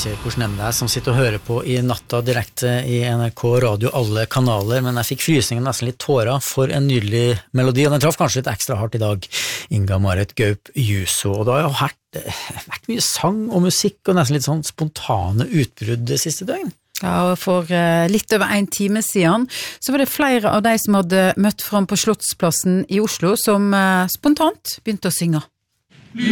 ikke hvordan det som sitter og hører på I natta direkte I NRK Radio, alle kanaler, men jeg fikk frysningen nesten litt tårer for en nydelig melodi, og den traff kanskje litt ekstra hardt I dag, Inga Marit Gaup Juso, og det har jo vært mye sang og musikk, og nesten litt sånn spontane utbrudd det siste døgn. Ja, og for litt over en time siden, så var det flere av de som hadde møtt fram på Slottsplassen I Oslo, som spontant begynte å synge.